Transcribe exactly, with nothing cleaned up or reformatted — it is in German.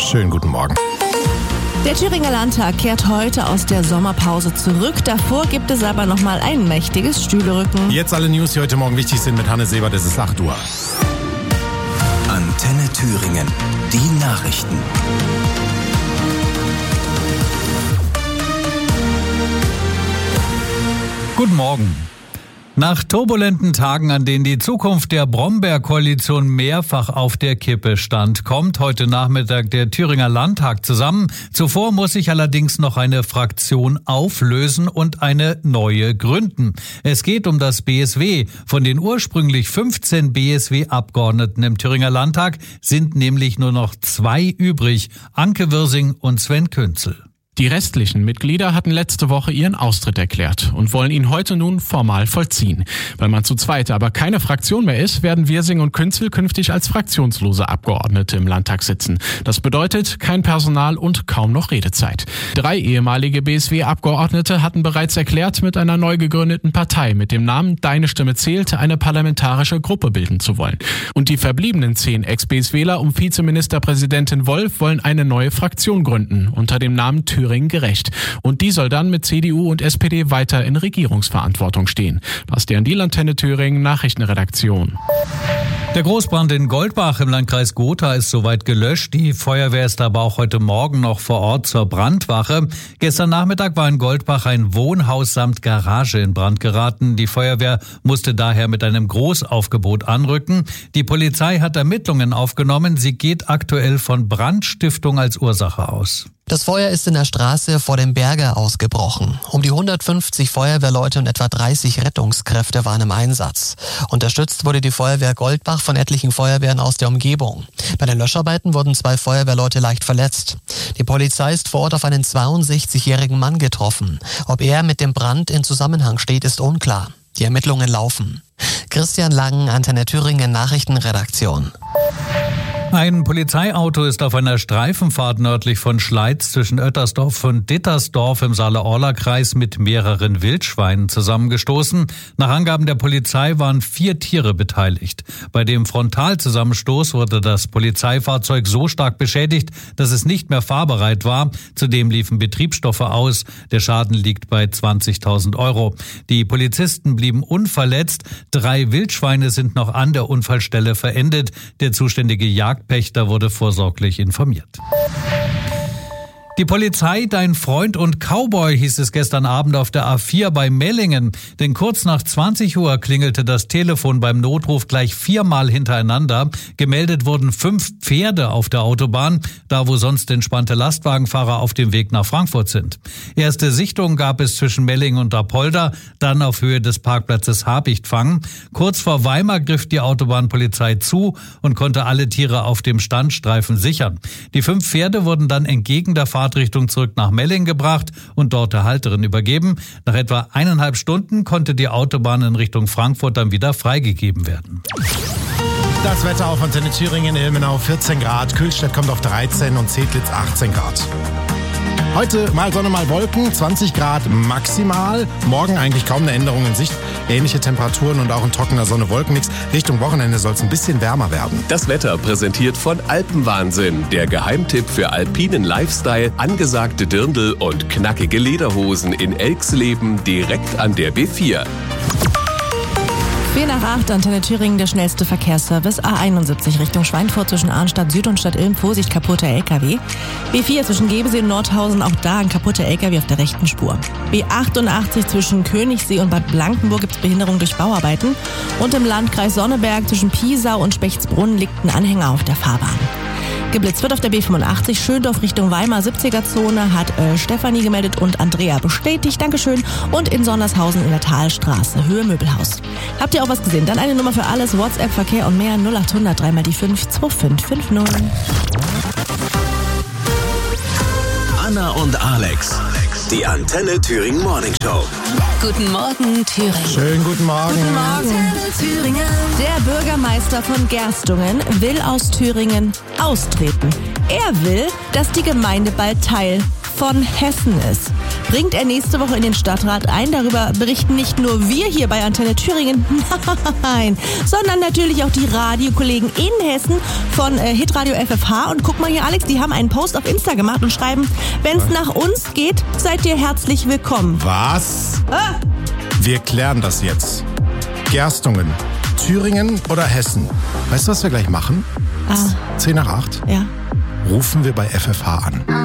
Schönen guten Morgen. Der Thüringer Landtag kehrt heute aus der Sommerpause zurück. Davor gibt es aber noch mal ein mächtiges Stühlerücken. Jetzt alle News, die heute Morgen wichtig sind mit Hanne Seber, das ist acht Uhr. Antenne Thüringen, die Nachrichten. Guten Morgen. Nach turbulenten Tagen, an denen die Zukunft der Brombeer-Koalition mehrfach auf der Kippe stand, kommt heute Nachmittag der Thüringer Landtag zusammen. Zuvor muss sich allerdings noch eine Fraktion auflösen und eine neue gründen. Es geht um das B S W. Von den ursprünglich fünfzehn B S W-Abgeordneten im Thüringer Landtag sind nämlich nur noch zwei übrig: Anke Wirsing und Sven Künzel. Die restlichen Mitglieder hatten letzte Woche ihren Austritt erklärt und wollen ihn heute nun formal vollziehen. Weil man zu zweit aber keine Fraktion mehr ist, werden Wirsing und Künzel künftig als fraktionslose Abgeordnete im Landtag sitzen. Das bedeutet kein Personal und kaum noch Redezeit. Drei ehemalige B S W-Abgeordnete hatten bereits erklärt, mit einer neu gegründeten Partei mit dem Namen Deine Stimme zählt eine parlamentarische Gruppe bilden zu wollen. Und die verbliebenen zehn Ex-B S Wler um Vizeministerpräsidentin Wolf wollen eine neue Fraktion gründen unter dem Namen Thüringen gerecht. Und die soll dann mit C D U und S P D weiter in Regierungsverantwortung stehen. Bastian Diel, Antenne Thüringen, Nachrichtenredaktion. Der Großbrand in Goldbach im Landkreis Gotha ist soweit gelöscht. Die Feuerwehr ist aber auch heute Morgen noch vor Ort zur Brandwache. Gestern Nachmittag war in Goldbach ein Wohnhaus samt Garage in Brand geraten. Die Feuerwehr musste daher mit einem Großaufgebot anrücken. Die Polizei hat Ermittlungen aufgenommen. Sie geht aktuell von Brandstiftung als Ursache aus. Das Feuer ist in der Straße vor dem Berge ausgebrochen. Um die hundertfünfzig Feuerwehrleute und etwa dreißig Rettungskräfte waren im Einsatz. Unterstützt wurde die Feuerwehr Goldbach von etlichen Feuerwehren aus der Umgebung. Bei den Löscharbeiten wurden zwei Feuerwehrleute leicht verletzt. Die Polizei ist vor Ort auf einen zweiundsechzigjährigen Mann getroffen. Ob er mit dem Brand in Zusammenhang steht, ist unklar. Die Ermittlungen laufen. Christian Lang, Antenne Thüringen, Nachrichtenredaktion. Ein Polizeiauto ist auf einer Streifenfahrt nördlich von Schleiz zwischen Oettersdorf und Dittersdorf im Saale-Orla-Kreis mit mehreren Wildschweinen zusammengestoßen. Nach Angaben der Polizei waren vier Tiere beteiligt. Bei dem Frontalzusammenstoß wurde das Polizeifahrzeug so stark beschädigt, dass es nicht mehr fahrbereit war. Zudem liefen Betriebsstoffe aus. Der Schaden liegt bei zwanzigtausend Euro. Die Polizisten blieben unverletzt. Drei Wildschweine sind noch an der Unfallstelle verendet. Der zuständige Jagd Pächter wurde vorsorglich informiert. Die Polizei, dein Freund und Cowboy, hieß es gestern Abend auf der A vier bei Mellingen. Denn kurz nach zwanzig Uhr klingelte das Telefon beim Notruf gleich viermal hintereinander. Gemeldet wurden fünf Pferde auf der Autobahn, da wo sonst entspannte Lastwagenfahrer auf dem Weg nach Frankfurt sind. Erste Sichtungen gab es zwischen Mellingen und Apolda, dann auf Höhe des Parkplatzes Habichtfang. Kurz vor Weimar griff die Autobahnpolizei zu und konnte alle Tiere auf dem Standstreifen sichern. Die fünf Pferde wurden dann entgegen der Fahrt Richtung zurück nach Mellingen gebracht und dort der Halterin übergeben. Nach etwa eineinhalb Stunden konnte die Autobahn in Richtung Frankfurt dann wieder freigegeben werden. Das Wetter auf Antenne Thüringen, Ilmenau vierzehn Grad, Kühlstedt kommt auf dreizehn und Zedlitz achtzehn Grad. Heute mal Sonne, mal Wolken, zwanzig Grad maximal. Morgen eigentlich kaum eine Änderung in Sicht. Ähnliche Temperaturen und auch ein trockener Sonne-Wolken-Mix. Richtung Wochenende soll es ein bisschen wärmer werden. Das Wetter präsentiert von Alpenwahnsinn. Der Geheimtipp für alpinen Lifestyle, angesagte Dirndl und knackige Lederhosen in Elxleben direkt an der B vier. vier nach acht, Antenne Thüringen, der schnellste Verkehrsservice. A einundsiebzig Richtung Schweinfurt zwischen Arnstadt Süd und Stadt Ilm. Vorsicht, kaputter L K W. B vier zwischen Gebesee und Nordhausen, auch da ein kaputter L K W auf der rechten Spur. B achtundachtzig zwischen Königssee und Bad Blankenburg gibt es Behinderung durch Bauarbeiten. Und im Landkreis Sonneberg zwischen Piesau und Spechtsbrunn liegt ein Anhänger auf der Fahrbahn. Geblitzt wird auf der B fünfundachtzig, Schöndorf Richtung Weimar, siebziger-Zone, hat äh, Stefanie gemeldet und Andrea bestätigt. Dankeschön. Und in Sondershausen in der Talstraße, Höhe Möbelhaus. Habt ihr auch was gesehen? Dann eine Nummer für alles, WhatsApp, Verkehr und mehr, null achthundert drei mal die fünf zwei fünf fünf null. Anna und Alex, die Antenne Thüringen Morning Show. Guten Morgen, Thüringen. Schönen guten Morgen. Guten Morgen. Thüringen. Der Bürgermeister von Gerstungen will aus Thüringen austreten. Er will, dass die Gemeinde bald Teil von Hessen ist. bringt er nächste Woche in den Stadtrat ein. Darüber berichten nicht nur wir hier bei Antenne Thüringen, nein, sondern natürlich auch die Radiokollegen in Hessen von äh, Hitradio F F H. Und guck mal hier, Alex, die haben einen Post auf Insta gemacht und schreiben, wenn es nach uns geht, seid ihr herzlich willkommen. Was? Ah. Wir klären das jetzt. Gerstungen, Thüringen oder Hessen? Weißt du, was wir gleich machen? Ah. zehn nach acht. Ja. Rufen wir bei F F H an.